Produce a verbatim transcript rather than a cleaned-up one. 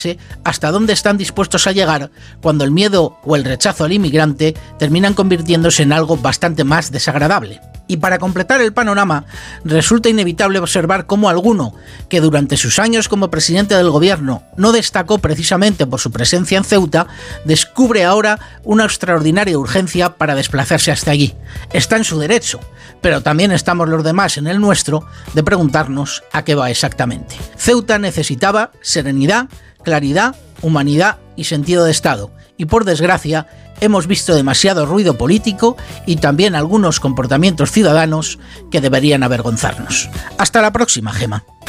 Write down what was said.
hasta dónde están dispuestos a llegar cuando el miedo o el rechazo al inmigrante terminan convirtiéndose en algo bastante más desagradable. Y para completar el panorama, resulta inevitable observar cómo alguno que durante sus años como presidente del gobierno no destacó precisamente por su presencia en Ceuta, descubre ahora una extraordinaria urgencia para desplazarse hasta allí. Está en su derecho, pero también estamos los demás en el nuestro de preguntarnos a qué va exactamente. Ceuta necesitaba serenidad, claridad, humanidad y sentido de Estado, y por desgracia hemos visto demasiado ruido político y también algunos comportamientos ciudadanos que deberían avergonzarnos. Hasta la próxima, Gema.